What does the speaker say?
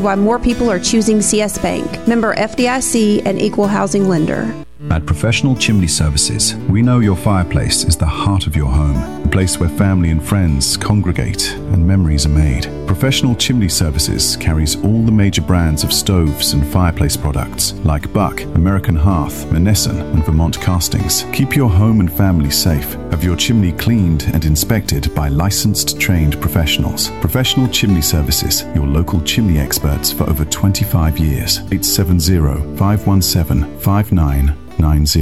Why more people are choosing CS Bank. Member FDIC and equal housing lender. At Professional Chimney Services, we know your fireplace is the heart of your home, a place where family and friends congregate and memories are made. Professional Chimney Services carries all the major brands of stoves and fireplace products like Buck, American Hearth, Monessen, and Vermont Castings. Keep your home and family safe. Have your chimney cleaned and inspected by licensed, trained professionals. Professional Chimney Services, your local chimney experts for over 25 years. 870-517-5990.